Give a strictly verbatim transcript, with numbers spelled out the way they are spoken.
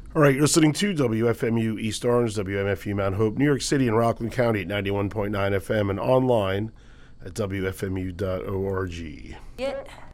All right, you're listening to W F M U East Orange, W M F U Mount Hope, New York City, and Rockland County at ninety-one point nine F M and online at W F M U dot org. Yeah.